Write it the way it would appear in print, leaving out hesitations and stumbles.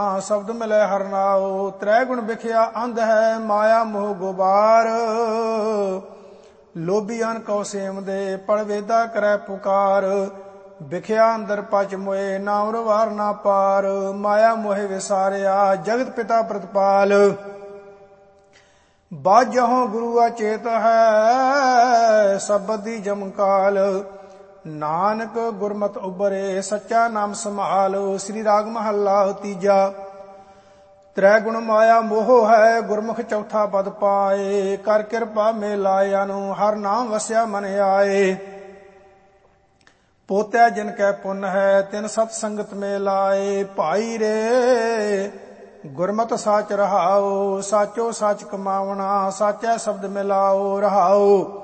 शब्द मिले हर नाओ। त्रै गुण बिखिया अंध है माया मोह गुबार। लोभियान कौ सेम दे पढ़ वेदा करे पुकार। बिखिया अंदर पच मोए नाम रवार ना पार। माया मोहे विसारिया जगत पिता प्रतिपाल। बाजहो गुरु अचेत है सबदी जमकाल। नानक गुरमत उबरे सच्चा नाम संभाल। श्री राग महला तीजा। त्रै गुण माया मोह है गुरमुख चौथा पद पाए। कर कृपा में लायानु हर नाम वस्या मन आए। पोत्या जिनकै पुन है तिन सत संगत में लाए। भाई रे गुरमत साच रहाओ। साचो साच कमावना साचा शब्द मिलाओ रहाओ।